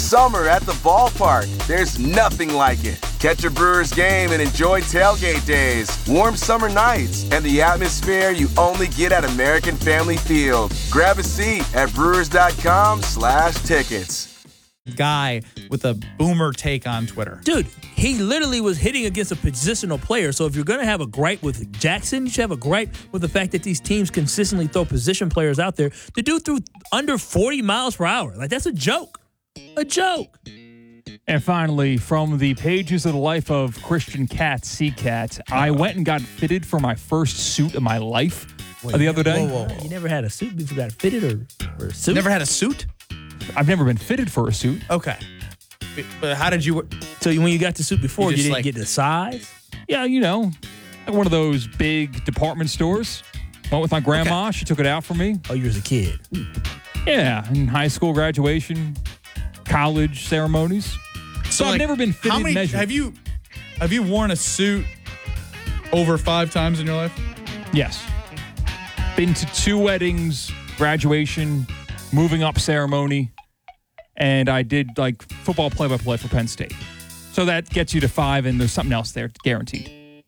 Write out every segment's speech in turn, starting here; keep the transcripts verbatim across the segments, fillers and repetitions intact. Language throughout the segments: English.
summer at the ballpark. There's nothing like it. Catch a Brewers game and enjoy tailgate days, warm summer nights, and the atmosphere you only get at American Family Field. Grab a seat at brewers.com slash tickets. Guy with a boomer take on Twitter. Dude, he literally was hitting against a positional player. So if you're going to have a gripe with Jackson, you should have a gripe with the fact that these teams consistently throw position players out there. The dude threw under forty miles per hour. Like, that's a joke. A joke. And finally, from the pages of the life of Christian Cat, Seacat, I went and got fitted for my first suit of my life Wait, the other day. Whoa, whoa, whoa. You never had a suit before you got fitted or, or a suit? Never had a suit? I've never been fitted for a suit. Okay. But how did you... So when you got the suit before, you, you didn't like, get the size? Yeah, you know, like one of those big department stores. Went with my grandma. Okay. She took it out for me. Oh, you was a kid. Yeah, in high school graduation, college ceremonies. So, so I've like, never been fitted how many, measured. Have you, have you worn a suit over five times in your life? Yes. Been to two weddings, graduation, moving up ceremony, and I did like football play-by-play for Penn State. So that gets you to five, and there's something else there guaranteed.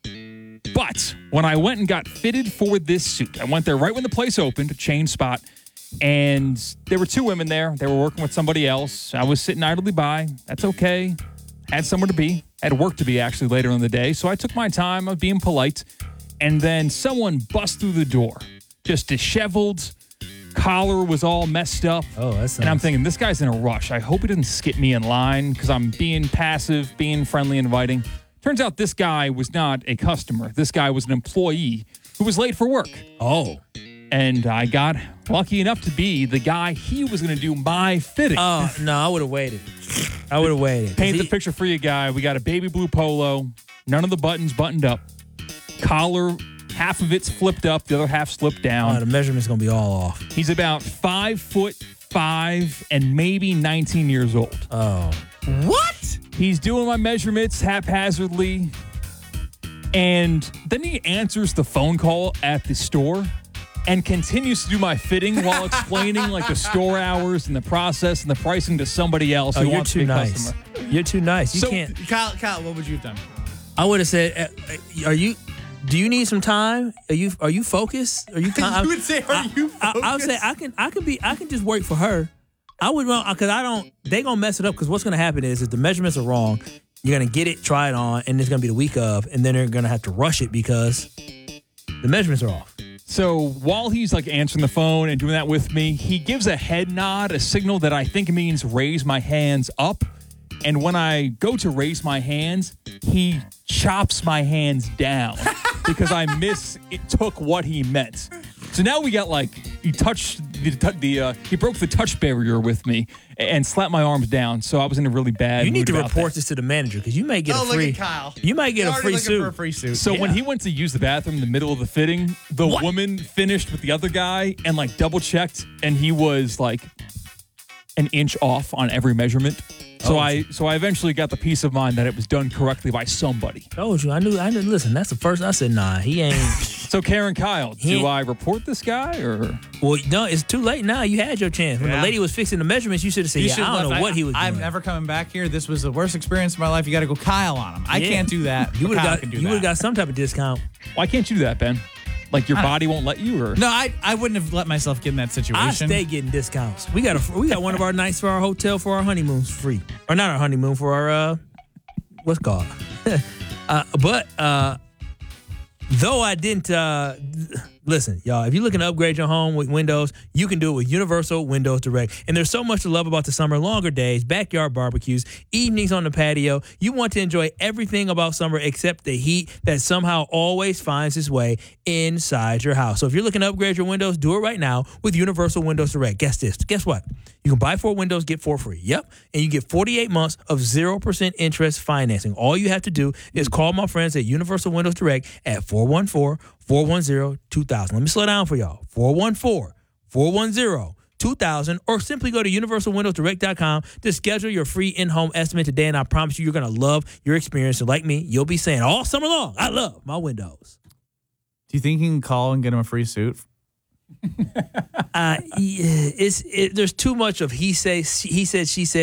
But when I went and got fitted for this suit, I went there right when the place opened, a chain spot, and there were two women there. They were working with somebody else. I was sitting idly by. That's okay. Had somewhere to be. Had work to be, actually, later in the day. So I took my time of being polite, and then someone bust through the door, just disheveled. Collar was all messed up. Oh, that's nice. And I'm thinking, this guy's in a rush. I hope he doesn't skip me in line because I'm being passive, being friendly, inviting. Turns out this guy was not a customer. This guy was an employee who was late for work. Oh. And I got lucky enough to be the guy he was going to do my fitting. Oh, no, I would have waited. I would have waited. Paint he- the picture for you, guy. We got a baby blue polo, none of the buttons buttoned up, collar, half of it's flipped up, the other half slipped down. Oh, the measurement's going to be all off. He's about five foot five and maybe nineteen years old. Oh. What? He's doing my measurements haphazardly, and then he answers the phone call at the store and continues to do my fitting while explaining like the store hours and the process and the pricing to somebody else oh, who you're wants too to be a nice. customer. You're too nice. You So- can't. Kyle, Kyle, what would you have done? I would have said, uh, "Are you? Do you need some time? Are you? Are you focused? Are you?" You would say, "Are you I, I, I would say, focused?" "I can. I can be. I can just work for her." I would run because I don't. They gonna mess it up because what's gonna happen is if the measurements are wrong, you're gonna get it, try it on, and it's gonna be the week of, and then they're gonna have to rush it because the measurements are off. So while he's like answering the phone and doing that with me, he gives a head nod, a signal that I think means raise my hands up. And when I go to raise my hands, he chops my hands down because I mistook what he meant. So now we got like, he touched the, the uh, he broke the touch barrier with me and slapped my arms down. So I was in a really bad You need mood to about report that. this to the manager because you may get Oh, a free. look at Kyle. You might get You're a already free looking suit. for a free suit. So Yeah. when he went to use the bathroom in the middle of the fitting, the What? woman finished with the other guy and like double checked, and he was like an inch off on every measurement. So Oh, I so I eventually got the peace of mind that it was done correctly by somebody. Told you. I knew. I knew. Listen, that's the first. I said, nah, he ain't. So Karen Kyle, He do ain't- I report this guy or? Well, no, it's too late now. You had your chance. When Yeah. the lady was fixing the measurements, you should have said, You yeah, should I don't left. know what he was I'm doing. never coming back here. This was the worst experience of my life. You got to go Kyle on him. I Yeah. can't do that. You would Kyle have can got. do You would have that. got some type of discount. Why can't you do that, Ben? Like your I don't- body won't let you, or? No, I I wouldn't have let myself get in that situation. I stay getting discounts. We got a. We got one of our nights for our hotel for our honeymoons free, or not our honeymoon for our uh, what's it called? uh, but uh, though I didn't. Uh, Listen, y'all, if you're looking to upgrade your home with windows, you can do it with Universal Windows Direct. And there's so much to love about the summer. Longer days, backyard barbecues, evenings on the patio. You want to enjoy everything about summer except the heat that somehow always finds its way inside your house. So if you're looking to upgrade your windows, do it right now with Universal Windows Direct. Guess this. Guess what? You can buy four windows, get four free. Yep. And you get forty-eight months of zero percent interest financing. All you have to do is call my friends at Universal Windows Direct at four one four, four one zero, two thousand. Let me slow down for y'all. four one four, four one zero, two thousand, or simply go to universal windows direct dot com to schedule your free in-home estimate today, and I promise you, you're going to love your experience. And like me, you'll be saying all summer long, I love my windows. Do you think you can call and get him a free suit? Uh, yeah, it's it, there's too much of he say, he said, she said.